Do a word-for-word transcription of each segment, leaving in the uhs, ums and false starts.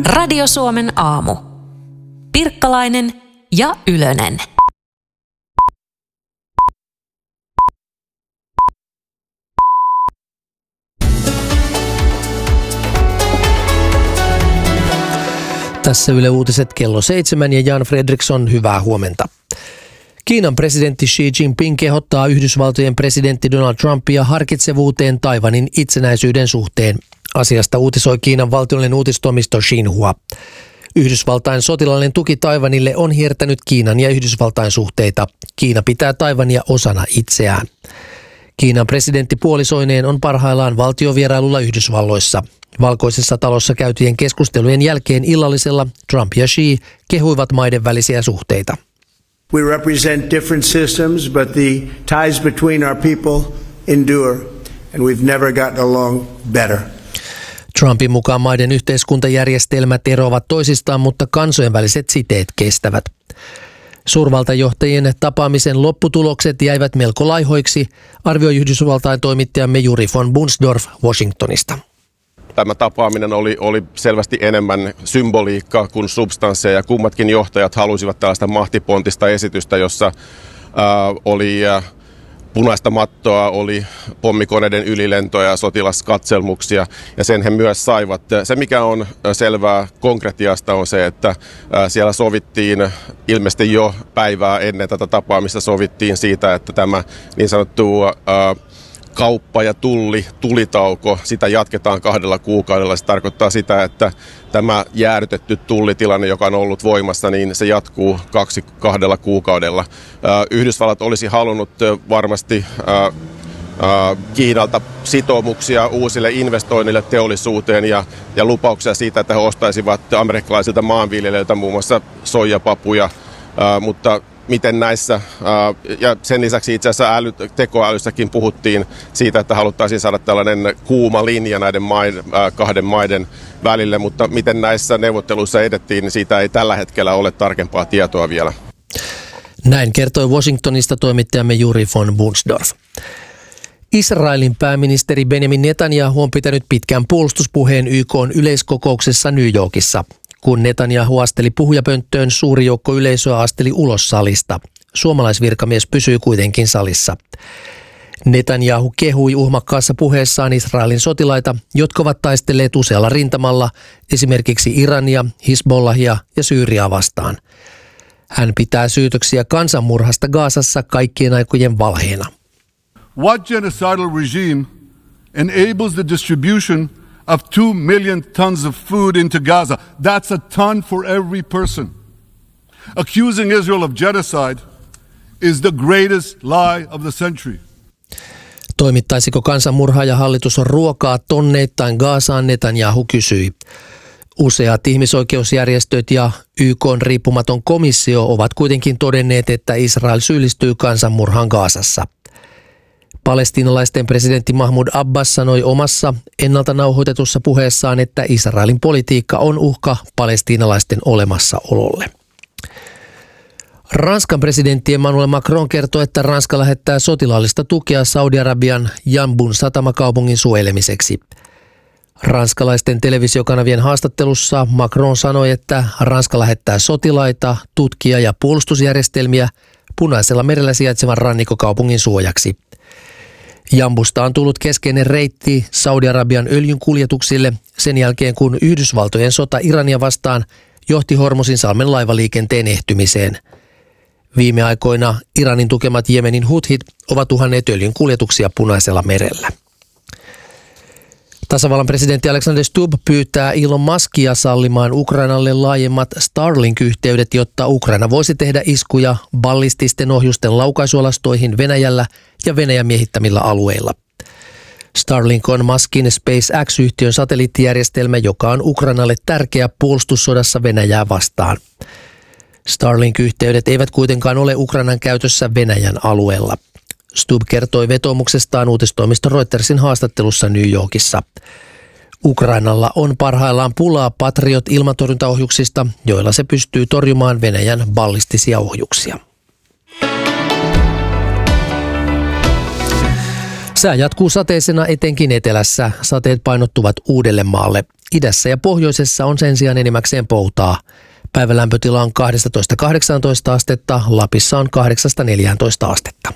Radio Suomen aamu. Pirkkalainen ja Ylönen. Tässä Yle Uutiset kello seitsemän ja Jan Fredriksson, hyvää huomenta. Kiinan presidentti Xi Jinping kehottaa Yhdysvaltojen presidentti Donald Trumpia harkitsevuuteen Taiwanin itsenäisyyden suhteen. Asiasta uutisoi Kiinan valtiollinen uutistoimisto Xinhua. Yhdysvaltain sotilaallinen tuki Taiwanille on hiertänyt Kiinan ja Yhdysvaltain suhteita. Kiina pitää Taiwania osana itseään. Kiinan presidentti puolisoineen on parhaillaan valtiovierailulla Yhdysvalloissa. Valkoisessa talossa käytyjen keskustelujen jälkeen illallisella Trump ja Xi kehuivat maiden välisiä suhteita. We represent different systems, but the ties between our people endure, and we've never gotten along better. Trumpin mukaan maiden yhteiskuntajärjestelmät eroavat toisistaan, mutta kansojen väliset siteet kestävät. Suurvaltajohtajien tapaamisen lopputulokset jäivät melko laihoiksi, arvioi Yhdysvaltain toimittajamme Juri von Bunsdorf Washingtonista. Tämä tapaaminen oli, oli selvästi enemmän symboliikkaa kuin substanssia, ja kummatkin johtajat halusivat tällaista mahtipontista esitystä, jossa ää, oli ää, punaista mattoa, oli pommikoneiden ylilentoja ja sotilaskatselmuksia, ja sen he myös saivat. Se, mikä on selvää konkretiasta, on se, että ää, siellä sovittiin ilmeisesti jo päivää ennen tätä tapaamista sovittiin siitä, että tämä niin sanottu ää, kauppa- ja tulli, tulitauko, sitä jatketaan kahdella kuukaudella. Se tarkoittaa sitä, että tämä jäädytetty tullitilanne, joka on ollut voimassa, niin se jatkuu kaksi kahdella kuukaudella. Yhdysvallat olisi halunnut varmasti Kiinalta sitoumuksia uusille investoinnille teollisuuteen ja, ja lupauksia siitä, että he ostaisivat amerikkalaisilta maanviljelijöiltä muun muassa soijapapuja, mutta miten näissä, ja sen lisäksi itse asiassa äly, tekoälyssäkin puhuttiin siitä, että haluttaisiin saada tällainen kuuma linja näiden maiden, kahden maiden välille, mutta miten näissä neuvotteluissa edettiin, niin siitä ei tällä hetkellä ole tarkempaa tietoa vielä. Näin kertoi Washingtonista toimittajamme Juri von Bunsdorf. Israelin pääministeri Benjamin Netanyahu on pitänyt pitkän puolustuspuheen Y K:n yleiskokouksessa New Yorkissa. Kun Netanyahu asteli puhujapönttöön, suuri joukko yleisöä asteli ulos salista. Suomalaisvirkamies pysyi kuitenkin salissa. Netanyahu kehui uhmakkaassa puheessaan Israelin sotilaita, jotka ovat taistelleet usealla rintamalla, esimerkiksi Irania, Hizbollahia ja Syyriaa vastaan. Hän pitää syytöksiä kansanmurhasta Gazassa kaikkien aikojen valheena. What genocidal regime enables the distribution of two million tons of food into Gaza? That's a ton for every person. Accusing Israel of genocide is the greatest lie of the century. Toimittaisiko kansanmurhaaja hallitus ruokaa tonneittain Gazaan, Netanyahu kysyi. Useat ihmisoikeusjärjestöt ja Y K:n riippumaton komissio ovat kuitenkin todenneet, että Israel syyllistyy kansanmurhaan Gazassa. Palestiinalaisten presidentti Mahmoud Abbas sanoi omassa ennalta nauhoitetussa puheessaan, että Israelin politiikka on uhka palestiinalaisten olemassaololle. Ranskan presidentti Emmanuel Macron kertoi, että Ranska lähettää sotilaallista tukea Saudi-Arabian Yanbun satamakaupungin suojelemiseksi. Ranskalaisten televisiokanavien haastattelussa Macron sanoi, että Ranska lähettää sotilaita, tutkia ja puolustusjärjestelmiä Punaisella merellä sijaitsevan rannikkokaupungin suojaksi. Jambusta on tullut keskeinen reitti Saudi-Arabian öljyn kuljetuksille sen jälkeen, kun Yhdysvaltojen sota Irania vastaan johti Hormuzin salmen laivaliikenteen ehtymiseen. Viime aikoina Iranin tukemat Jemenin huthit ovat uhanneet öljyn kuljetuksia Punaisella merellä. Tasavallan presidentti Alexander Stubb pyytää Elon Muskia sallimaan Ukrainalle laajemmat Starlink-yhteydet, jotta Ukraina voisi tehdä iskuja ballististen ohjusten laukaisualastoihin Venäjällä ja Venäjän miehittämillä alueilla. Starlink on Muskin SpaceX-yhtiön satelliittijärjestelmä, joka on Ukrainalle tärkeä puolustussodassa Venäjää vastaan. Starlink-yhteydet eivät kuitenkaan ole Ukrainan käytössä Venäjän alueella. Stubb kertoi vetoomuksestaan uutistoimisto Reutersin haastattelussa New Yorkissa. Ukrainalla on parhaillaan pulaa Patriot-ilmatorjuntaohjuksista, joilla se pystyy torjumaan Venäjän ballistisia ohjuksia. Sää jatkuu sateisena etenkin etelässä. Sateet painottuvat Uudellemaalle. Idässä ja pohjoisessa on sen sijaan enimmäkseen poutaa. Päivän lämpötila on kaksitoista kahdeksantoista astetta, Lapissa on kahdeksasta neljääntoista astetta.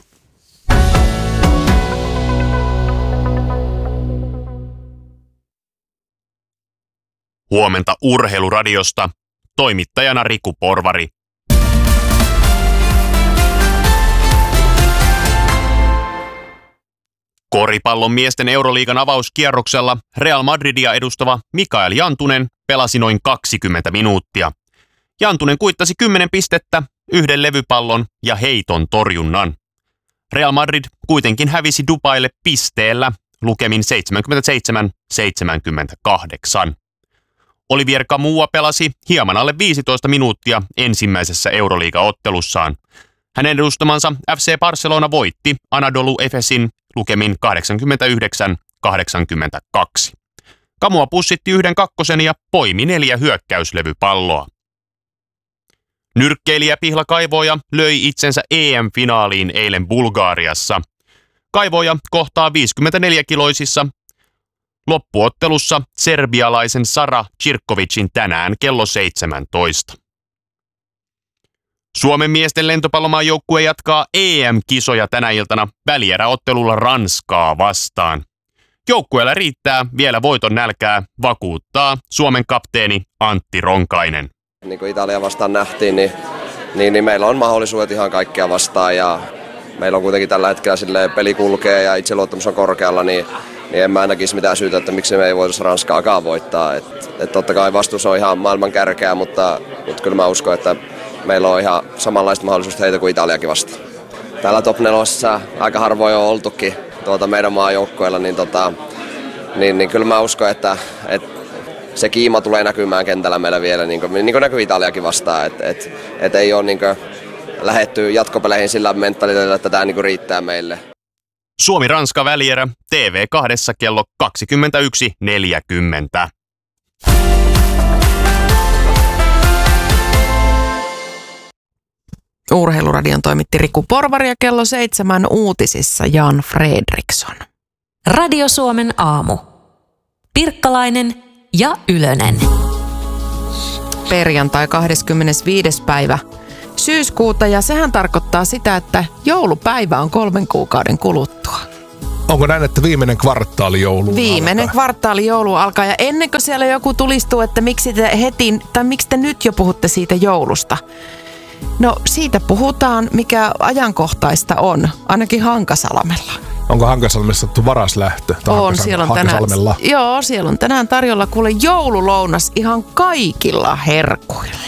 Huomenta Urheiluradiosta. Toimittajana Riku Porvari. Koripallon miesten Euroliigan avauskierroksella Real Madridia edustava Mikael Jantunen pelasi noin kaksikymmentä minuuttia. Jantunen kuittasi kymmenen pistettä, yhden levypallon ja heiton torjunnan. Real Madrid kuitenkin hävisi Dubaille pisteellä lukemin seitsemänkymmentäseitsemän seitsemänkymmentäkahdeksan. Olivier Camua pelasi hieman alle viisitoista minuuttia ensimmäisessä Euroliiga-ottelussaan. Hänen edustamansa F C Barcelona voitti Anadolu Efesin lukemin kahdeksankymmentäyhdeksän kahdeksankymmentäkaksi. Camua pussitti yhden kakkosen ja poimi neljä hyökkäyslevypalloa. Nyrkkeilijä Pihla Kaivoja löi itsensä E M-finaaliin eilen Bulgariassa. Kaivoja kohtaa viisikymmentäneljäkiloisissa loppuottelussa serbialaisen Sara Cirkovicin tänään kello seitsemäntoista. Suomen miesten lentopallomaan joukkue jatkaa E M-kisoja tänä iltana välieräottelulla Ranskaa vastaan. Joukkueella riittää vielä voiton nälkää, vakuuttaa Suomen kapteeni Antti Ronkainen. Niin kuin Italia vastaan nähtiin, niin, niin, niin meillä on mahdollisuudet ihan kaikkea vastaan ja meillä on kuitenkin tällä hetkellä silleen peli kulkee ja itseluottamus on korkealla, niin, niin en mä näkisi mitään syytä, että miksi me ei voitaisi Ranskaakaan voittaa. Et, et totta kai vastuus on ihan maailman kärkeä, mutta, mutta kyllä mä uskon, että meillä on ihan samanlaista mahdollisuutta heitä kuin Italiakin vastaan. Täällä top nelosessa aika harvoin on oltukin tuota meidän maajoukkoilla, niin, tota, niin, niin kyllä mä uskon, että, että se kiima tulee näkymään kentällä meillä vielä, niin kuin, niin kuin näkyy Italiakin vastaan. Että et, et ei ole niin kuin lähdetty jatkopeleihin sillä mentaliteetillä, että tämä niin kuin riittää meille. Suomi-Ranska välierä T V kaksi kello kaksikymmentäyksi neljäkymmentä. Urheiluradion toimitti Riku Porvari ja kello seitsemän uutisissa Jan Fredriksson. Radio Suomen aamu. Pirkkalainen ja Ylönen. Perjantai kahdeskymmenesviides päivä syyskuuta ja sehän tarkoittaa sitä, että joulupäivä on kolmen kuukauden kuluttua. Onko näin, että viimeinen kvartaali joulu Viimeinen alkaa? kvartaali joulu alkaa ja ennen kuin siellä joku tulistuu, että miksi te heti, tai miksi te nyt jo puhutte siitä joulusta. No siitä puhutaan, mikä ajankohtaista on, ainakin Hankasalmella. Onko Hankasalmessa sattu varas lähtö? On, siellä on tänään, joo, siellä on tänään tarjolla kuule joululounas ihan kaikilla herkuilla.